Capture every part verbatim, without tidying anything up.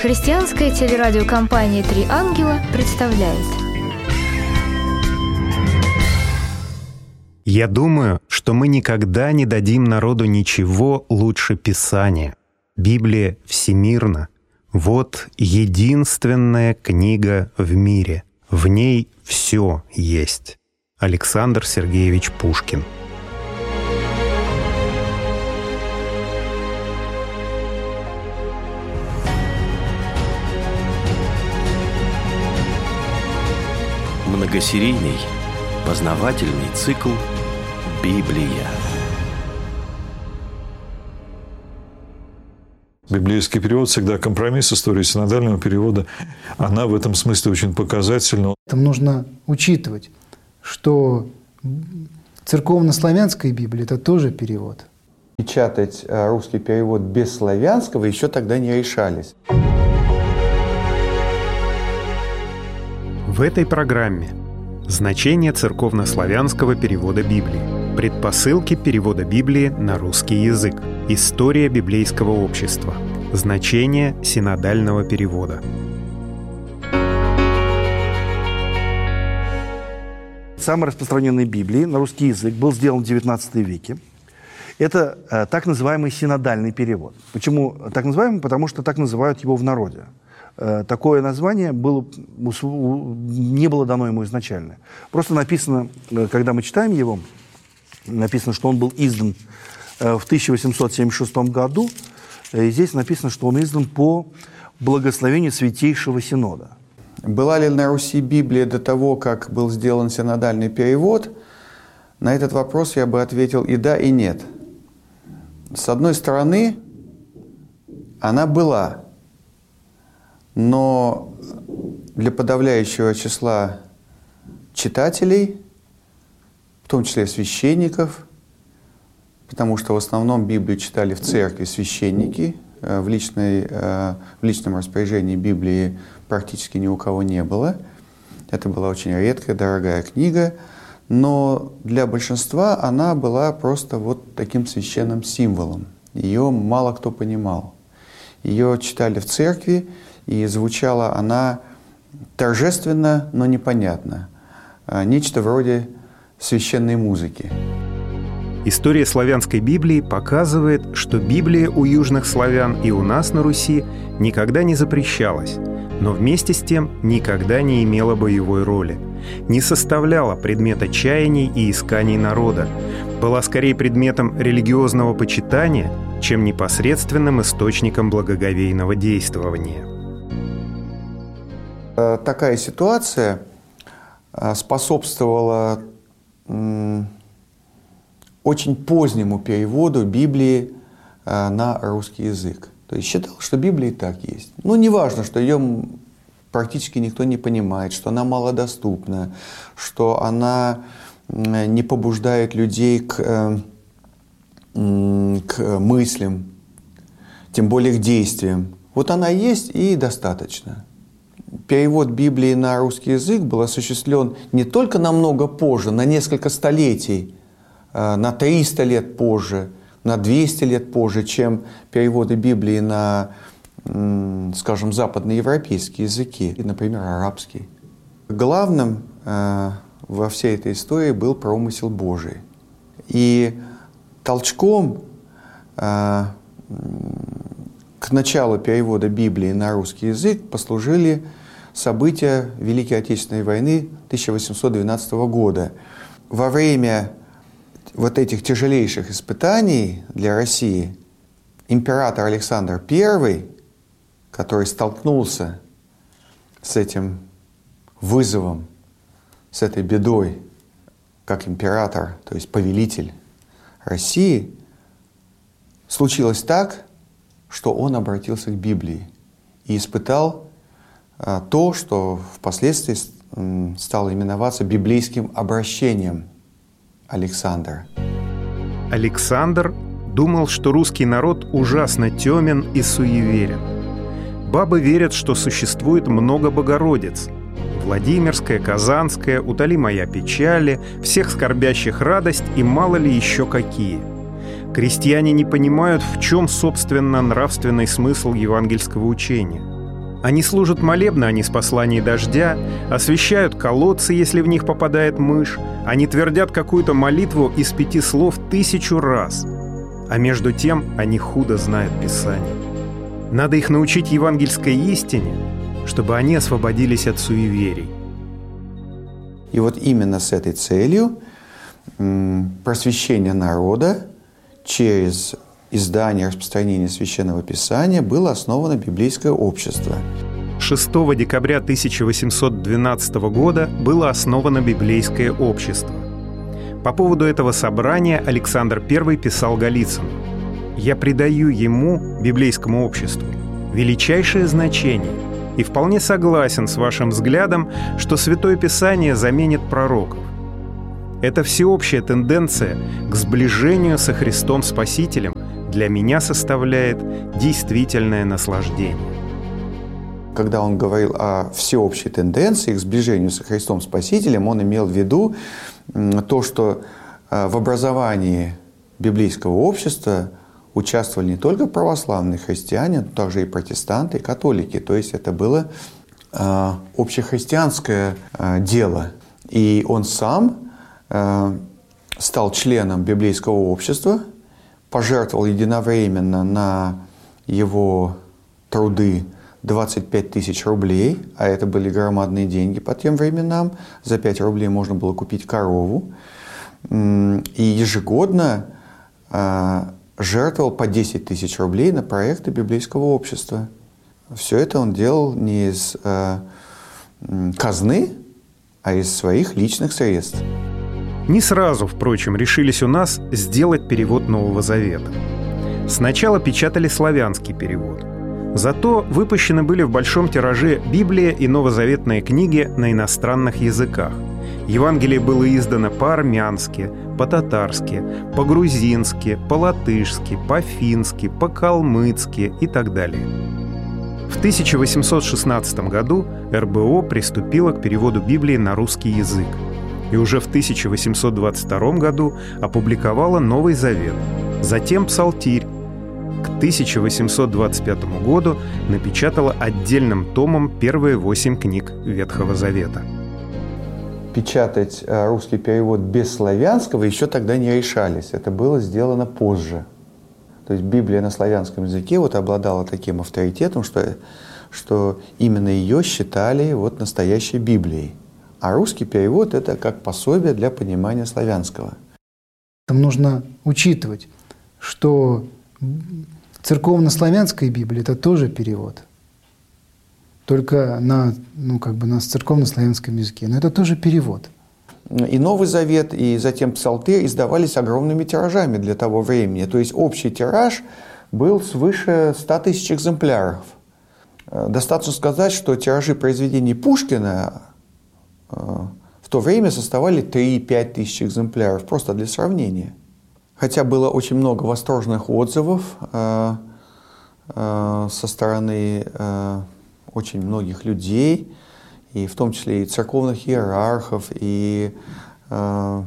Христианская телерадиокомпания «Три ангела» представляет. Я думаю, что мы никогда не дадим народу ничего лучше Писания. Библия всемирна. Вот единственная книга в мире. В ней все есть. Александр Сергеевич Пушкин. Многосерийный познавательный цикл «Библия». Библейский перевод всегда компромисс. История синодального перевода, она в этом смысле очень показательна. Там нужно учитывать, что церковно-славянская Библия – это тоже перевод. Печатать русский перевод без славянского еще тогда не решались. В этой программе значение церковно-славянского перевода Библии, предпосылки перевода Библии на русский язык, история библейского общества, значение синодального перевода. Самой распространенной Библии на русский язык был сделан в девятнадцатом веке. Это э, так называемый синодальный перевод. Почему так называемый? Потому что так называют его в народе. Э, такое название было, не было дано ему изначально. Просто написано, э, когда мы читаем его, написано, что он был издан э, в тысяча восемьсот семьдесят шестом году. И здесь написано, что он издан по благословению Святейшего Синода. Была ли на Руси Библия до того, как был сделан синодальный перевод? На этот вопрос я бы ответил и да, и нет. С одной стороны, она была, но для подавляющего числа читателей, в том числе священников, потому что в основном Библию читали в церкви священники, в, личной, в личном распоряжении Библии практически ни у кого не было. Это была очень редкая, дорогая книга, но для большинства она была просто вот таким священным символом. Ее мало кто понимал. Ее читали в церкви, и звучала она торжественно, но непонятно. Нечто вроде священной музыки. История славянской Библии показывает, что Библия у южных славян и у нас на Руси никогда не запрещалась, но вместе с тем никогда не имела боевой роли, не составляла предмета чаяний и исканий народа, была скорее предметом религиозного почитания, чем непосредственным источником благоговейного действования. Такая ситуация способствовала очень позднему переводу Библии на русский язык. То есть считал, что Библия и так есть. Ну, неважно, что ее практически никто не понимает, что она малодоступна, что она не побуждает людей к, к мыслям, тем более к действиям. Вот она есть и достаточно. Перевод Библии на русский язык был осуществлен не только намного позже, на несколько столетий, на триста лет позже, на двести лет позже, чем переводы Библии на, скажем, западноевропейские языки, например, арабский. Главным э, во всей этой истории был промысел Божий. И толчком э, к началу перевода Библии на русский язык послужили события Великой Отечественной войны тысяча восемьсот двенадцатого года. Во время вот этих тяжелейших испытаний для России император Александр Первый, который столкнулся с этим вызовом, с этой бедой, как император, то есть повелитель России, случилось так, что он обратился к Библии и испытал а, то, что впоследствии м, стало именоваться библейским обращением Александра. Александр думал, что русский народ ужасно темен и суеверен. Бабы верят, что существует много Богородиц. Владимирская, Казанская, утоли моя печали, всех скорбящих радость и мало ли еще какие. Крестьяне не понимают, в чем, собственно, нравственный смысл евангельского учения. Они служат молебны о ниспослании дождя, освещают колодцы, если в них попадает мышь. Они твердят какую-то молитву из пяти слов тысячу раз. А между тем они худо знают Писание. Надо их научить евангельской истине, чтобы они освободились от суеверий. И вот именно с этой целью просвещение народа через издание и распространение Священного Писания было основано библейское общество. шестого декабря тысяча восемьсот двенадцатого года было основано библейское общество. По поводу этого собрания Александр Первый писал Голицыну: «Я придаю ему, библейскому обществу, величайшее значение и вполне согласен с вашим взглядом, что Святое Писание заменит пророков. Эта всеобщая тенденция к сближению со Христом Спасителем для меня составляет действительное наслаждение». Когда он говорил о всеобщей тенденции к сближению со Христом Спасителем, он имел в виду то, что в образовании библейского общества участвовали не только православные христиане, но также и протестанты, и католики. То есть это было общехристианское дело. И он сам стал членом библейского общества, пожертвовал единовременно на его труды двадцать пять тысяч рублей, а это были громадные деньги по тем временам. За пять рублей можно было купить корову. И ежегодно жертвовал по десять тысяч рублей на проекты библейского общества. Все это он делал не из казны, а из своих личных средств. Не сразу, впрочем, решились у нас сделать перевод Нового Завета. Сначала печатали славянский перевод. Зато выпущены были в большом тираже Библия и новозаветные книги на иностранных языках. Евангелие было издано по-армянски, по-татарски, по-грузински, по-латышски, по-фински, по-калмыцки и так далее. В тысяча восемьсот шестнадцатом году эр бэ о приступила к переводу Библии на русский язык и уже в тысяча восемьсот двадцать втором году опубликовала Новый Завет, затем Псалтирь. К тысяча восемьсот двадцать пятому году напечатала отдельным томом первые восемь книг Ветхого Завета. Печатать русский перевод без славянского еще тогда не решались. Это было сделано позже. То есть Библия на славянском языке вот обладала таким авторитетом, что, что именно ее считали вот настоящей Библией. А русский перевод – это как пособие для понимания славянского. Там нужно учитывать, что церковно-славянская Библия – это тоже перевод. Только на, ну, как бы на церковно-славянском языке. Но это тоже перевод. И Новый Завет, и затем Псалтырь издавались огромными тиражами для того времени. То есть общий тираж был свыше ста тысяч экземпляров. Достаточно сказать, что тиражи произведений Пушкина в то время составляли три-пять тысяч экземпляров, просто для сравнения. Хотя было очень много восторженных отзывов э, э, со стороны э, очень многих людей, и в том числе и церковных иерархов, и э,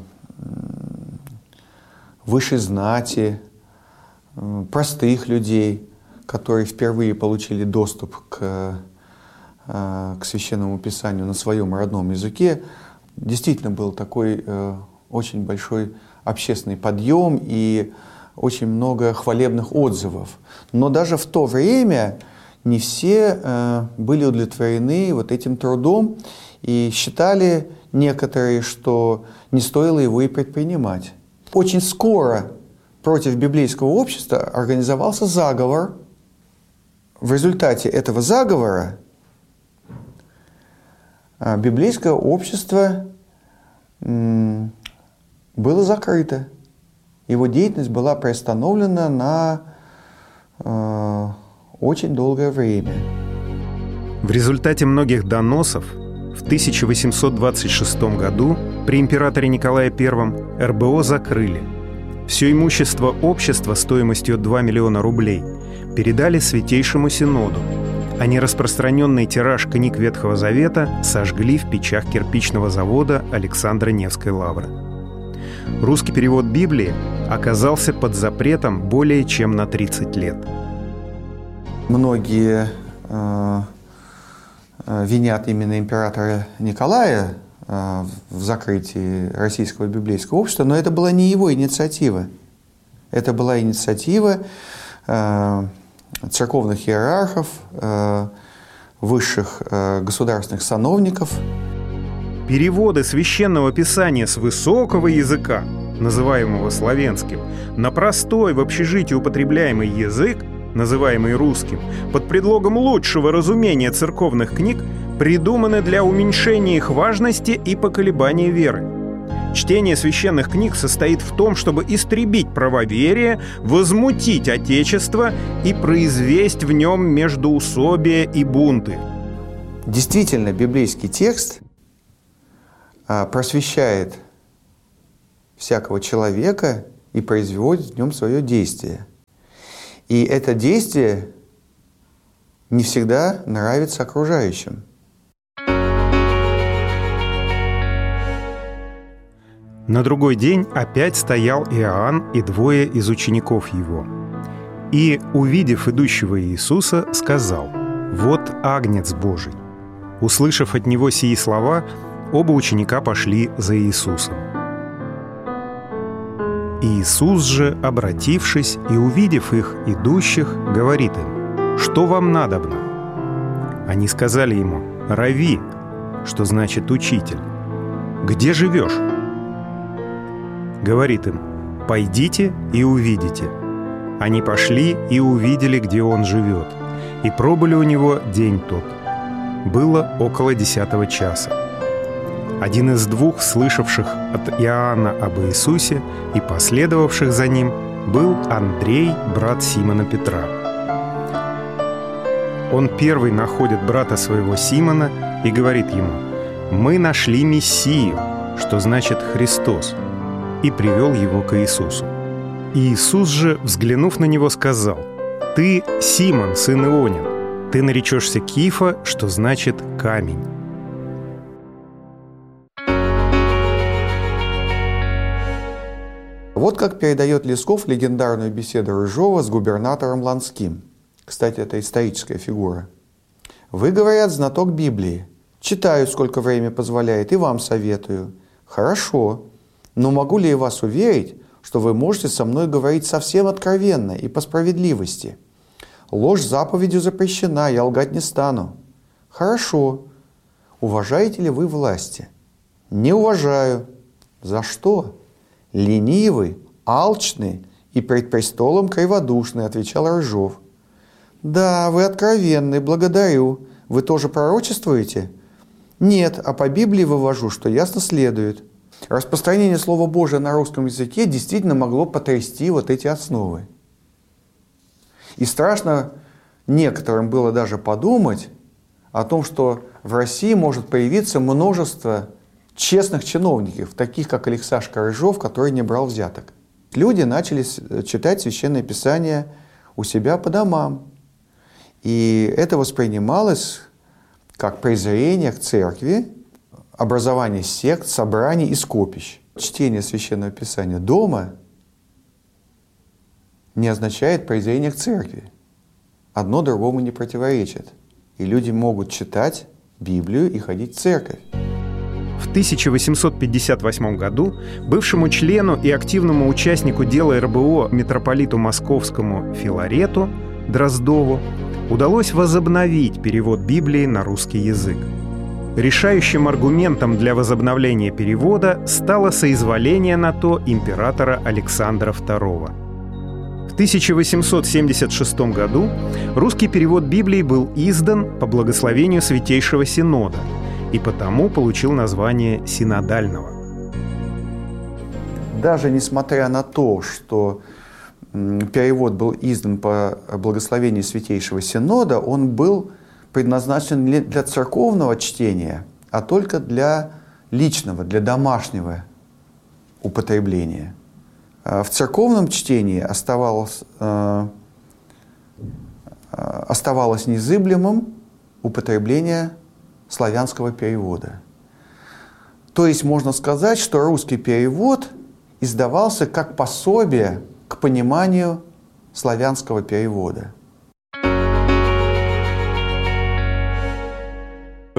высшей знати, э, простых людей, которые впервые получили доступ к, э, к Священному Писанию на своем родном языке. Действительно был такой э, очень большой общественный подъем и очень много хвалебных отзывов. Но даже в то время не все э, были удовлетворены вот этим трудом и считали некоторые, что не стоило его и предпринимать. Очень скоро против библейского общества организовался заговор. В результате этого заговора э, библейское общество э, было закрыто. Его деятельность была приостановлена на э, очень долгое время. В результате многих доносов в тысяча восемьсот двадцать шестом году при императоре Николае Первом эр бэ о закрыли. Все имущество общества стоимостью два миллиона рублей передали Святейшему Синоду, а нераспространенный тираж книг Ветхого Завета сожгли в печах кирпичного завода Александра Невской лавры. Русский перевод Библии оказался под запретом более чем на тридцать лет. Многие э, винят именно императора Николая в закрытии Российского библейского общества, но это была не его инициатива. Это была инициатива церковных иерархов, высших государственных сановников. Переводы Священного Писания с высокого языка, называемого славянским, на простой в общежитии употребляемый язык, называемый русским, под предлогом лучшего разумения церковных книг, придуманы для уменьшения их важности и поколебания веры. Чтение священных книг состоит в том, чтобы истребить правоверие, возмутить Отечество и произвесть в нем междоусобие и бунты. Действительно, библейский текст просвещает всякого человека и производит в нем свое действие. И это действие не всегда нравится окружающим. На другой день опять стоял Иоанн и двое из учеников его. И, увидев идущего Иисуса, сказал: «Вот Агнец Божий». Услышав от него сии слова, оба ученика пошли за Иисусом. Иисус же, обратившись и увидев их идущих, говорит им: «Что вам надобно?» Они сказали ему: «Рави», что значит «учитель». «Где живешь?» Говорит им: «Пойдите и увидите». Они пошли и увидели, где он живет, и пробыли у него день тот. Было около десятого часа. Один из двух, слышавших от Иоанна об Иисусе и последовавших за ним, был Андрей, брат Симона Петра. Он первый находит брата своего Симона и говорит ему: «Мы нашли Мессию», что значит «Христос», и привел его к Иисусу. Иисус же, взглянув на него, сказал: «Ты Симон, сын Ионин, ты наречешься Кифа», что значит «камень». Вот как передает Лесков легендарную беседу Рыжова с губернатором Ланским. Кстати, это историческая фигура. «Вы, говорят, знаток Библии. Читаю, сколько время позволяет, и вам советую. Хорошо. Но могу ли я вас уверить, что вы можете со мной говорить совсем откровенно и по справедливости? Ложь заповедью запрещена, я лгать не стану. Хорошо. Уважаете ли вы власти? Не уважаю. За что? Ленивый, алчный и пред престолом криводушный, отвечал Рыжов. Да, вы откровенны, благодарю. Вы тоже пророчествуете? Нет, а по Библии вывожу, что ясно следует. Распространение Слова Божия на русском языке действительно могло потрясти вот эти основы. И страшно некоторым было даже подумать о том, что в России может появиться множество честных чиновников, таких как Алексашка Рыжов, который не брал взяток. Люди начали читать Священное Писание у себя по домам. И это воспринималось как презрение к церкви, образование сект, собраний и скопищ. Чтение Священного Писания дома не означает презрение к церкви. Одно другому не противоречит. И люди могут читать Библию и ходить в церковь. В тысяча восемьсот пятьдесят восьмом году бывшему члену и активному участнику дела эр бэ о митрополиту Московскому Филарету Дроздову удалось возобновить перевод Библии на русский язык. Решающим аргументом для возобновления перевода стало соизволение на то императора Александра второго. В тысяча восемьсот семьдесят шестом году русский перевод Библии был издан по благословению Святейшего Синода и потому получил название синодального. Даже несмотря на то, что перевод был издан по благословению Святейшего Синода, он был предназначен не для церковного чтения, а только для личного, для домашнего употребления. В церковном чтении оставалось, оставалось незыблемым употребление славянского перевода. То есть можно сказать, что русский перевод издавался как пособие к пониманию славянского перевода.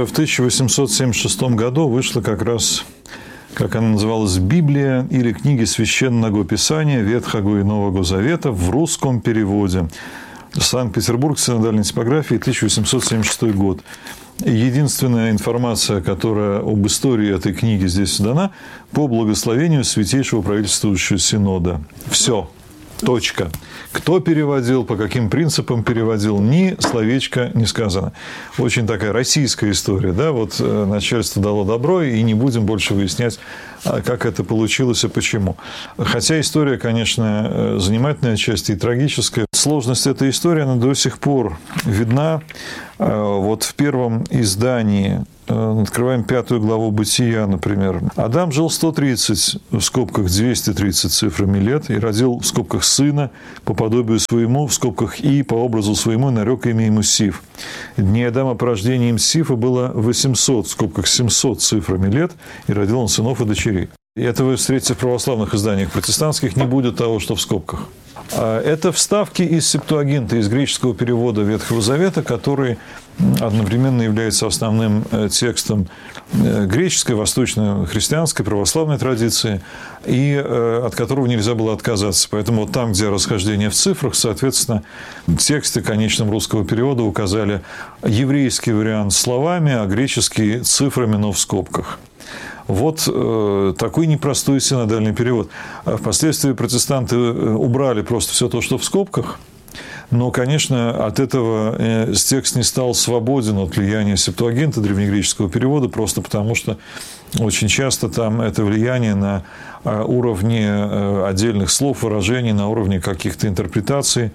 В тысяча восемьсот семьдесят шестом году вышла как раз, как она называлась, «Библия» или «Книги Священного Писания Ветхого и Нового Завета» в русском переводе. Санкт-Петербург, синодальной типографии, тысяча восемьсот семьдесят шестой год. Единственная информация, которая об истории этой книги здесь дана, по благословению Святейшего правительствующего синода. Все. Точка. Кто переводил, по каким принципам переводил, ни словечко не сказано. Очень такая российская история. Да? Вот начальство дало добро, и не будем больше выяснять, как это получилось и почему. Хотя история, конечно, занимательная отчасти и трагическая. Сложность этой истории, она до сих пор видна. Вот в первом издании, открываем пятую главу Бытия, например. Адам жил сто тридцать, в скобках двести тридцать цифрами лет, и родил в скобках сына по подобию своему, в скобках и по образу своему, нарек имя ему Сиф. Дней Адама по рождению им Сифа было восемьсот, в скобках семьсот цифрами лет, и родил он сынов и дочерей. И это вы встретите в православных изданиях. Протестантских не будет того, что в скобках. Это вставки из Септуагинта, из греческого перевода Ветхого Завета, который одновременно является основным текстом греческой, восточно-христианской, православной традиции, и от которого нельзя было отказаться. Поэтому вот там, где расхождение в цифрах, соответственно, тексты конечным русского перевода указали еврейский вариант словами, а греческий цифрами, но в скобках. Вот э, такой непростой синодальный перевод. Впоследствии протестанты убрали просто все то, что в скобках. Но, конечно, от этого э, текст не стал свободен от влияния Септуагинта, древнегреческого перевода, просто потому что очень часто там это влияние на уровне э, отдельных слов, выражений, на уровне каких-то интерпретаций.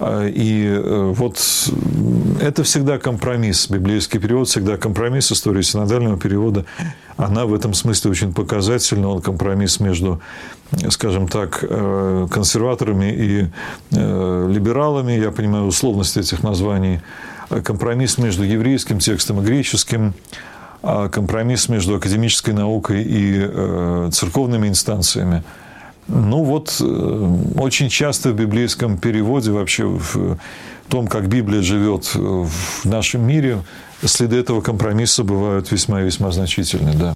И вот это всегда компромисс. Библейский перевод всегда компромисс. История синодального перевода, она в этом смысле очень показательна. Он компромисс между, скажем так, консерваторами и либералами. Я понимаю условность этих названий. Компромисс между еврейским текстом и греческим. Компромисс между академической наукой и церковными инстанциями. Ну вот, очень часто в библейском переводе, вообще в том, как Библия живет в нашем мире, следы этого компромисса бывают весьма и весьма значительны, да.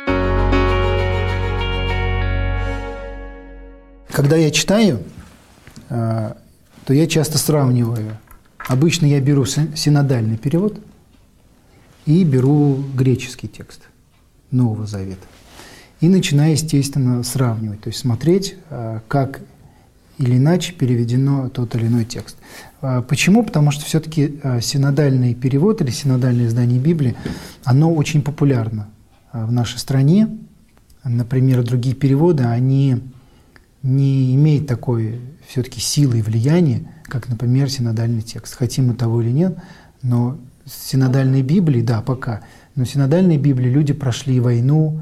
Когда я читаю, то я часто сравниваю. Обычно я беру синодальный перевод и беру греческий текст Нового Завета. И начинаю, естественно, сравнивать, то есть смотреть, как или иначе переведено тот или иной текст. Почему? Потому что все-таки синодальный перевод или синодальное издание Библии, оно очень популярно в нашей стране. Например, другие переводы, они не имеют такой все-таки силы и влияния, как, например, синодальный текст. Хотим мы того или нет, но синодальной Библии, да, пока, но в синодальной Библии люди прошли войну,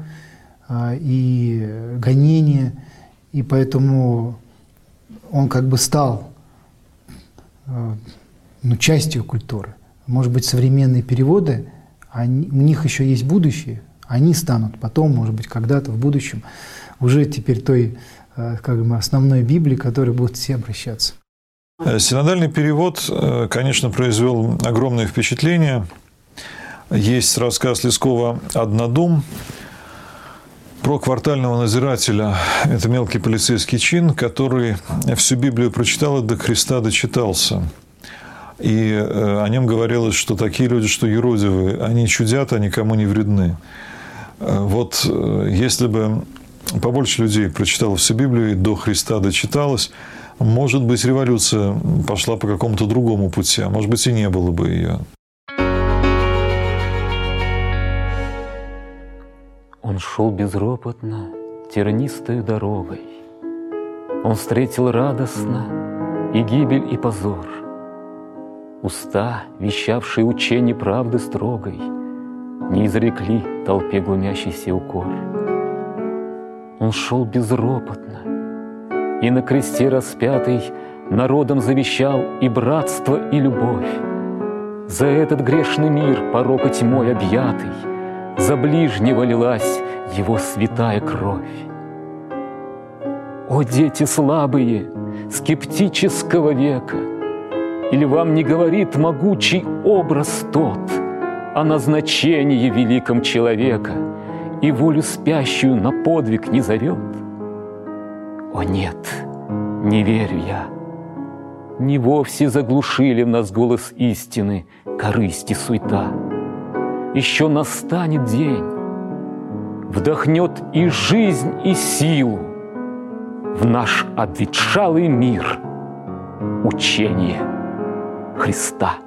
и гонения, и поэтому он как бы стал ну, частью культуры. Может быть, современные переводы, они, у них еще есть будущее, они станут потом, может быть, когда-то в будущем уже теперь той как бы основной Библии, к которой будут все обращаться. Синодальный перевод, конечно, произвел огромное впечатление. Есть рассказ Лескова «Однодум» про квартального надзирателя. Это мелкий полицейский чин, который всю Библию прочитал и до Христа дочитался. И о нем говорилось, что такие люди, что юродивые, они чудят, а никому не вредны. Вот если бы побольше людей прочитало всю Библию и до Христа дочиталось, может быть, революция пошла по какому-то другому пути, а может быть, и не было бы ее. Он шел безропотно, тернистою дорогой. Он встретил радостно и гибель, и позор. Уста, вещавшие учение правды строгой, не изрекли толпе глумящийся укор. Он шел безропотно, и на кресте распятый народом завещал и братство, и любовь. За этот грешный мир, порока тьмой объятый, за ближнего лилась его святая кровь. О, дети слабые, скептического века! Или вам не говорит могучий образ тот, о назначении великом человека и волю спящую на подвиг не зовет? О нет, не верю я. Не вовсе заглушили в нас голос истины корысть и суета. Еще настанет день, вдохнет и жизнь, и силу в наш обветшалый мир учение Христа.